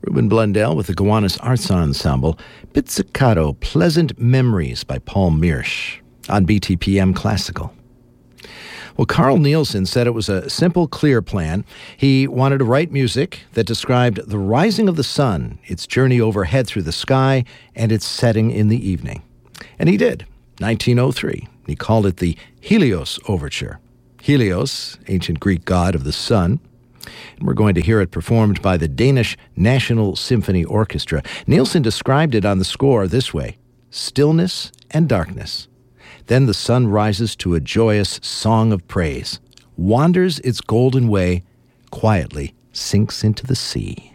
Ruben Blundell with the Gowanus Arts Ensemble, Pizzicato, Pleasant Memories by Paul Miersch on BTPM Classical. Well, Carl Nielsen said it was a simple, clear plan. He wanted to write music that described the rising of the sun, its journey overhead through the sky, and its setting in the evening. And he did, 1903. He called it the Helios Overture. Helios, ancient Greek god of the sun. And we're going to hear it performed by the Danish National Symphony Orchestra. Nielsen described it on the score this way: stillness and darkness. Then the sun rises to a joyous song of praise, wanders its golden way, quietly sinks into the sea.